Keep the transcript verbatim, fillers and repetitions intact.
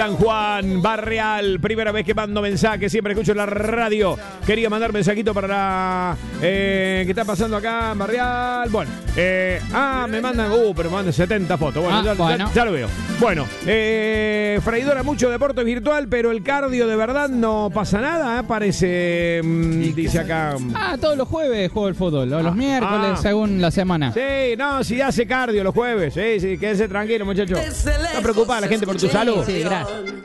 San Juan, Barrial, primera vez que mando mensaje, siempre escucho en la radio. Quería mandar mensajito para la... Eh, ¿Qué está pasando acá en Barrial? Bueno, eh, ah, me mandan... Uh, pero me mandan setenta fotos. Bueno, Ah, ya, bueno. ya- ya lo veo. Bueno, eh, Freidora, mucho deporte virtual, pero el cardio de verdad no pasa nada, ¿eh? Parece, mm, dice acá... Ah, todos los jueves juego el fútbol, o los Ah, miércoles, ah. según la semana. Sí, no, si hace cardio los jueves. Sí, sí, quédese tranquilo, muchachos. Está preocupada la gente por tu salud. Sí, gracias.